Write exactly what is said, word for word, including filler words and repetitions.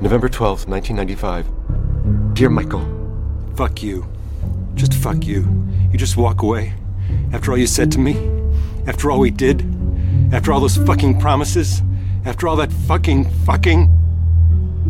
November twelfth, nineteen ninety-five. Dear Michael. Fuck you. Just fuck you. You just walk away. After all you said to me. After all we did. After all those fucking promises. After all that fucking, fucking...